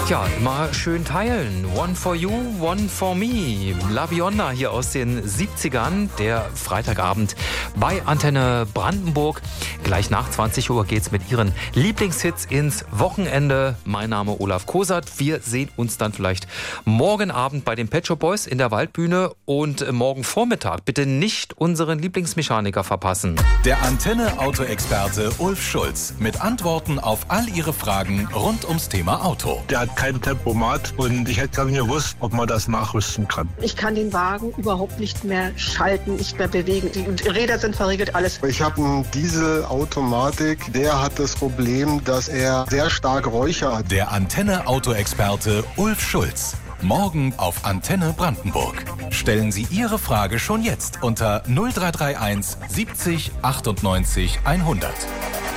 Ja, immer schön teilen. One for you, one for me. La Bionda hier aus den 70ern, der Freitagabend bei Antenne Brandenburg. Gleich nach 20 Uhr geht's mit ihren Lieblingshits ins Wochenende. Mein Name Olaf Kosert. Wir sehen uns dann vielleicht morgen Abend bei den Pet Shop Boys in der Waldbühne und morgen Vormittag bitte nicht unseren Lieblingsmechaniker verpassen. Der Antenne-Auto-Experte Ulf Schulz mit Antworten auf all Ihre Fragen rund ums Thema Auto. Der hat kein Tempomat und ich hätte gar nicht gewusst, ob man das nachrüsten kann. Ich kann den Wagen überhaupt nicht mehr schalten, nicht mehr bewegen. Die Räder sind verriegelt, alles. Ich habe einen Dieselautomatik, der hat das Problem, dass er sehr stark räuchert. Der Antenne-Auto-Experte Ulf Schulz. Morgen auf Antenne Brandenburg. Stellen Sie Ihre Frage schon jetzt unter 0331 70 98 100.